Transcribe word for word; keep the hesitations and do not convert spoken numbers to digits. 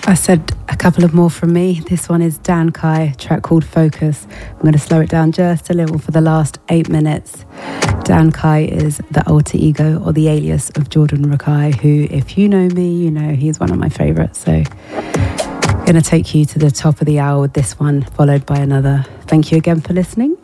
I said a couple of more from me. This one is Dan Kai, track called Focus. I'm going to slow it down just a little for the last eight minutes. Dan Kai is the alter ego or the alias of Jordan Rakei, who, if you know me, you know he's one of my favourites. So I'm going to take you to the top of the hour with this one, followed by another. Thank you again for listening.